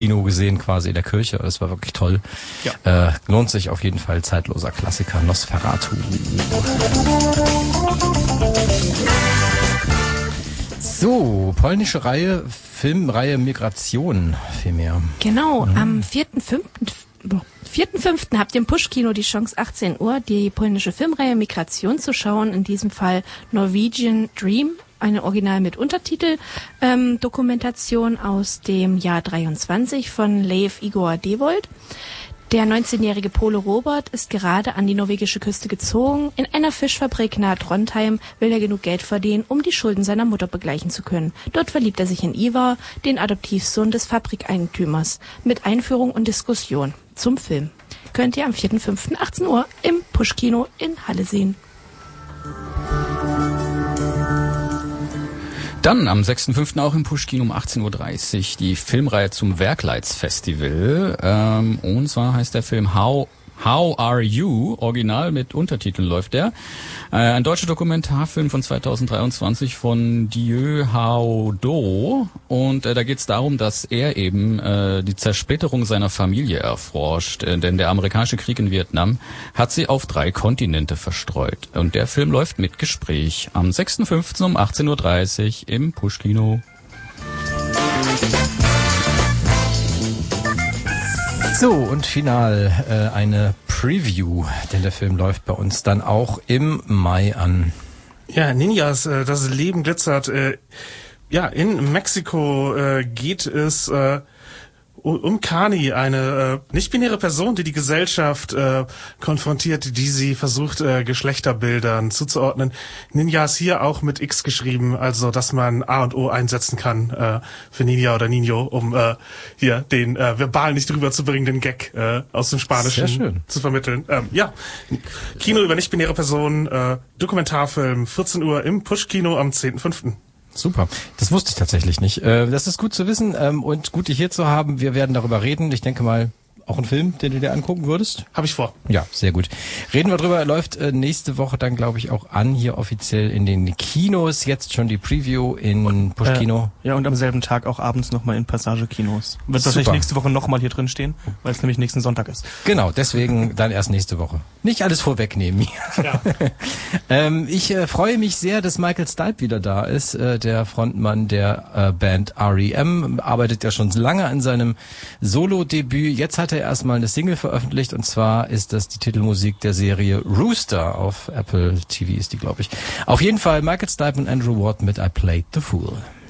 Kino gesehen, quasi in der Kirche. Das war wirklich toll. Ja. Lohnt sich auf jeden Fall, zeitloser Klassiker, Nosferatu. So, polnische Filmreihe Migration, vielmehr. Genau, am 4.5. habt ihr im Push-Kino die Chance, 18 Uhr die polnische Filmreihe Migration zu schauen. In diesem Fall Norwegian Dream, eine Original mit Untertitel, Dokumentation aus dem Jahr 23 von Leif Igor Devold. Der 19-jährige Pole Robert ist gerade an die norwegische Küste gezogen. In einer Fischfabrik nahe Trondheim will er genug Geld verdienen, um die Schulden seiner Mutter begleichen zu können. Dort verliebt er sich in Ivar, den Adoptivsohn des Fabrikeigentümers. Mit Einführung und Diskussion zum Film. Könnt ihr am 4.5. 18 Uhr im Push-Kino in Halle sehen. Dann am 6.5. auch im Push-Kino um 18.30 Uhr die Filmreihe zum Werkleitsfestival. Und zwar heißt der Film How Are You? Original mit Untertiteln läuft der. Ein deutscher Dokumentarfilm von 2023 von Dieu Hao Do. Und da geht es darum, dass er eben die Zersplitterung seiner Familie erforscht. Denn der amerikanische Krieg in Vietnam hat sie auf 3 Kontinente verstreut. Und der Film läuft mit Gespräch am 6.5. um 18.30 Uhr im Push-Kino. So, und final eine Preview, denn der Film läuft bei uns dann auch im Mai an. Ja, Ninjas, das Leben glitzert. In Mexiko geht es um Kani, eine nicht-binäre Person, die die Gesellschaft konfrontiert, die sie versucht, Geschlechterbildern zuzuordnen. Ninja ist hier auch mit X geschrieben, also dass man A und O einsetzen kann für Ninja oder Nino, um hier den verbal nicht drüber zu bringen, den Gag aus dem Spanischen zu vermitteln. Kino über nicht-binäre Personen, Dokumentarfilm, 14 Uhr im Push-Kino am 10.5. Super, das wusste ich tatsächlich nicht. Das ist gut zu wissen und gut, dich hier zu haben. Wir werden darüber reden. Ich denke mal, auch ein Film, den du dir angucken würdest? Habe ich vor. Ja, sehr gut. Reden wir drüber. Er läuft nächste Woche dann, glaube ich, auch an, hier offiziell in den Kinos. Jetzt schon die Preview in Push-Kino. Ja, und am selben Tag auch abends nochmal in Passage-Kinos. Wird wahrscheinlich nächste Woche nochmal hier drin stehen, weil es nämlich nächsten Sonntag ist. Genau, deswegen dann erst nächste Woche. Nicht alles vorwegnehmen. Ja. Ich freue mich sehr, dass Michael Stipe wieder da ist. Der Frontmann der Band R.E.M. arbeitet ja schon lange an seinem Solo-Debüt. Jetzt hat er erstmal eine Single veröffentlicht, und zwar ist das die Titelmusik der Serie Rooster. Auf Apple TV ist die, glaube ich. Auf jeden Fall Michael Stipe und Andrew Ward mit I Played the Fool.